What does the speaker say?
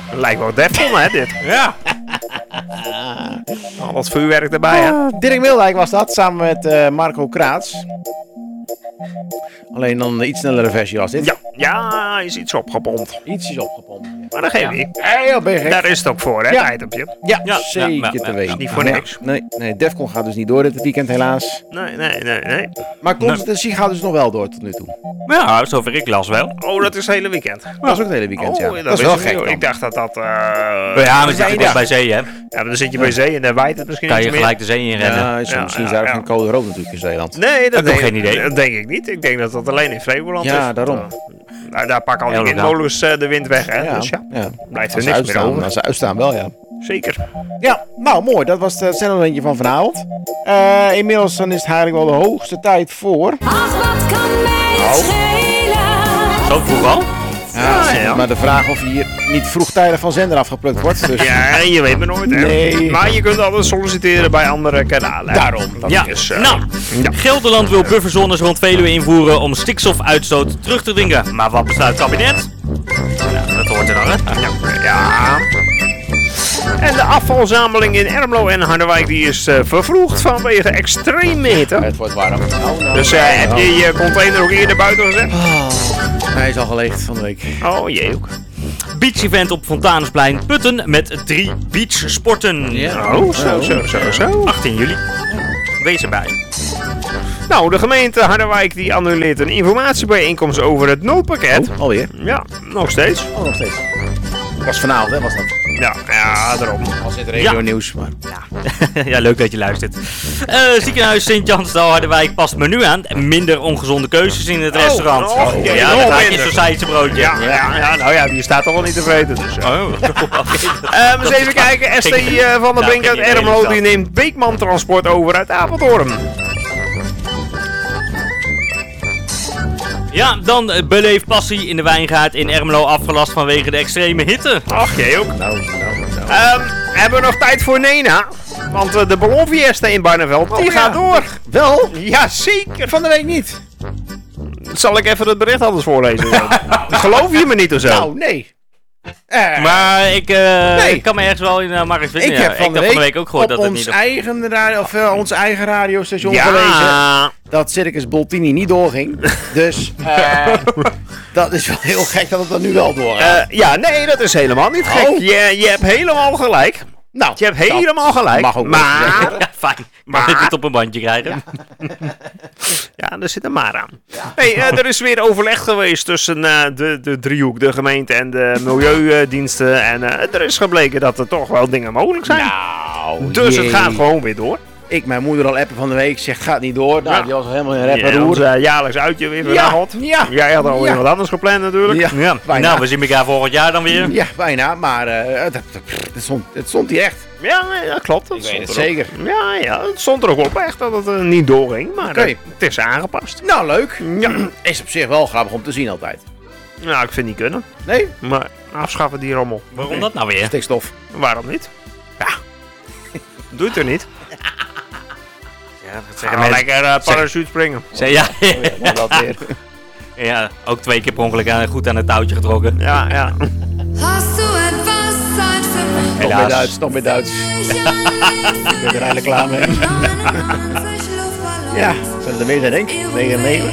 Lijkt wel Defcon, hè, dit. Ja. Al dat vuurwerk erbij, hè. Dirk Mildijk was dat, samen met Marco Kraats. Alleen dan een iets snellere versie was dit. Ja, is iets opgepompt. Ietsjes opgepompt. Maar dat geeft niet. Heel ben je gek. Daar is het ook voor, hè, Ja. tijd op je. Ja, zeker te weten. Niet voor niks. Nee, Defcon gaat dus niet door dit weekend helaas. Nee. Maar Constantie gaat dus nog wel door tot nu toe. Ja, zover ik las wel. Oh, dat is het hele weekend. Dat is ook het hele weekend, ja. Oh, Dat is wel wist ik gek niet. dan. Ik dacht dat... Ja, we zitten dicht bij zee, hè. Ja, maar dan zit je bij zee en dan waait het misschien Kan iets je meer. gelijk de zee in rennen. Ja, misschien is daar ook geen code rood natuurlijk in Zeeland. Nee, dat heb ik geen idee. Dat denk ik niet. Ik denk dat dat alleen in Flevoland is. Ja, daarom. Daar pakken al die Heel windmolens de wind weg, hè. Dus ja, blijft er Als ze niks meer uitstaan, over. als ze uitstaan wel, ja. Zeker. Ja, nou mooi. Dat was het zendelintje van vanavond. Inmiddels dan is het eigenlijk wel de hoogste tijd voor... Ach, wat kan mij het schelen? Zo vroeg al? Ja. Maar de vraag of hier niet vroegtijdig van zender afgeplukt wordt. Dus... Ja, je weet maar nooit, hè. Nee. Maar je kunt altijd solliciteren bij andere kanalen. Daarom. Ja, Gelderland wil bufferzones rond Veluwe invoeren om stikstofuitstoot terug te dringen. Maar wat besluit het kabinet? Ja, dat hoort er dan, hè? Ja. En de afvalzameling in Ermelo en Harderwijk die is vervroegd vanwege extreem hitte. Het wordt warm. Dus heb je je container ook eerder buiten gezet? Hij is al geleegd van de week. Oh, jee ook. Beach event op Fontanesplein Putten met 3 beachsporten. Ja. Oh, zo. 18 juli. Wees erbij. Nou, de gemeente Harderwijk die annuleert een informatiebijeenkomst over het noodpakket. Alweer? Ja, nog steeds. Oh, nog steeds. Was vanavond, hè, was dat? Ja, daarom. Als het regio nieuws, maar... Ja, leuk dat je luistert. Ziekenhuis Sint-Jansdal Harderwijk past menu aan. Minder ongezonde keuzes in het restaurant. jee, Ja, nog dat had je minder. zo'n Zeitse broodje. Ja, nou ja, die staat toch wel niet tevreden. Dus, Oh. eens even kijken. STI van der Brink uit Ermelo die neemt Beekman Transport over uit Apeldoorn. Ja, dan beleef passie in de wijngaard in Ermelo afgelast vanwege de extreme hitte. Ach, jij ook. Hebben we nog tijd voor Nena? Want de ballonfiesta in Barneveld, die gaat door. Wel? Ja, zeker. Van de week niet. Zal ik even het bericht anders voorlezen? Geloof je me niet of zo? Nou, nee. Maar ik kan me ergens wel in Markt vinden. Ik heb van de week ook gehoord op dat het ons niet... eigen radio, of ons eigen radiostation gelezen dat Circus Boltini niet doorging. Dus dat is wel heel gek dat het dan nu wel doorgaat. Ja, nee, dat is helemaal niet gek. Oh. Je hebt helemaal gelijk. Nou, Je hebt helemaal gelijk. mag ook maar... Ja, fijn. Maar Maar- ik dit op een bandje krijgen. Ja, daar zit een maar aan. Hey, er is weer overleg geweest tussen de driehoek, de gemeente en de milieudiensten. En er is gebleken dat er toch wel dingen mogelijk zijn. Nou, Dus het jee. gaat gewoon weer door. Ik mijn moeder al appen van de week, zegt gaat niet door. Nou, Ja. die was al helemaal in rep en Ja, roer. ons jaarlijks uitje weer vanavond. ja. Jij had alweer Ja. wat anders gepland natuurlijk. Ja, Ja, bijna. nou, we zien elkaar volgend jaar dan weer. Ja, bijna, maar het stond hier echt. Ja, nee, dat klopt. Dat Ik weet stond het er ook. zeker. Ja, het stond er ook op echt dat het niet doorging. Maar Oké. het is aangepast. Nou, leuk. Ja. Is op zich wel grappig om te zien altijd. Nou, ik vind het niet kunnen. Nee? Maar afschaffen die rommel. Waarom dat nou weer? Stikstof. Waarom niet? Ja. Doe het er niet. Ja, dat Ga zeggen maar mensen. lekker parachute springen. Ja, Ja, dat weer. ja, ook 2 keer per ongeluk goed aan het touwtje getrokken. Ja. Hast du etwas Zeit für mich? Nog meer Duits, nog meer Duits. Ik ben er eigenlijk klaar mee. Ja, zullen er meer zijn, denk ik. 9 en 9.